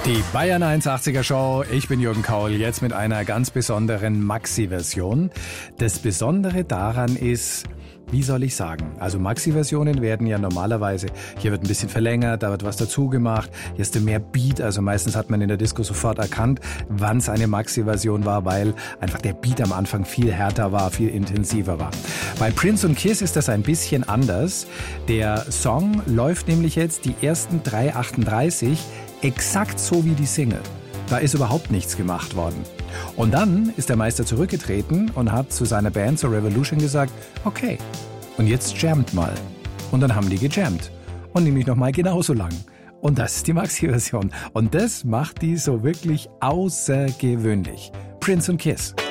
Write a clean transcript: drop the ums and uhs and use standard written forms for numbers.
Die Bayern 180er Show, ich bin Jürgen Kaul, jetzt mit einer ganz besonderen Maxi-Version. Das Besondere daran ist, wie soll ich sagen, also Maxi-Versionen werden ja normalerweise, hier wird ein bisschen verlängert, da wird was dazu gemacht, hier ist mehr Beat, also meistens hat man in der Disco sofort erkannt, wann es eine Maxi-Version war, weil einfach der Beat am Anfang viel härter war, viel intensiver war. Bei Prince und Kiss ist das ein bisschen anders. Der Song läuft nämlich jetzt die ersten 3:38 exakt so wie die Single. Da ist überhaupt nichts gemacht worden. Und dann ist der Meister zurückgetreten und hat zu seiner Band, zur Revolution, gesagt, okay, und jetzt jammt mal. Und dann haben die gejammt. Und nämlich nochmal genauso lang. Und das ist die Maxi-Version. Und das macht die so wirklich außergewöhnlich. Prince und Kiss.